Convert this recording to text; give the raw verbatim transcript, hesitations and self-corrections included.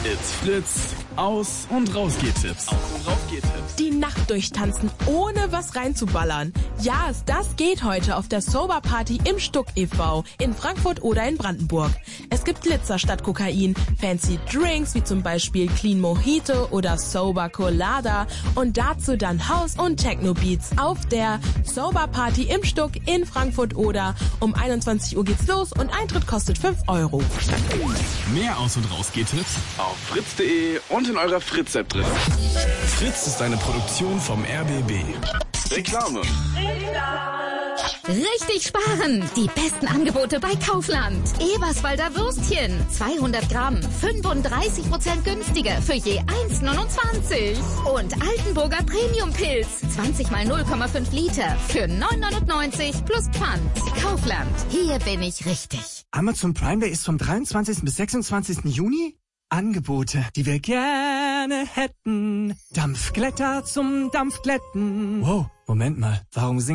It's Fritz. Aus- und Rausgehtipps. Aus- und Rausgehtipps. Die Nacht durchtanzen, ohne was reinzuballern. Ja, das geht heute auf der Sober Party im Stuck e V in Frankfurt oder in Brandenburg. Es gibt Glitzer statt Kokain, fancy Drinks wie zum Beispiel Clean Mojito oder Sober Colada und dazu dann House- und Techno-Beats auf der Sober Party im Stuck in Frankfurt oder um einundzwanzig Uhr geht's los und Eintritt kostet fünf Euro. Mehr Aus- und Rausgehtipps auf fritz punkt de und in eurer Fritz-App drin. Fritz ist eine Produktion vom R B B. Reklame. Richtig sparen! Die besten Angebote bei Kaufland. Eberswalder Würstchen. zweihundert Gramm. fünfunddreißig Prozent günstiger für je eins neunundzwanzig. Und Altenburger Premium Pilz. zwanzig mal null Komma fünf Liter für neun neunundneunzig plus Pfand. Kaufland. Hier bin ich richtig. Amazon Prime Day ist vom dreiundzwanzigsten bis sechsundzwanzigsten Juni. Angebote, die wir gerne hätten. Dampfglätter zum Dampfglätten. Wow, Moment mal. Warum singe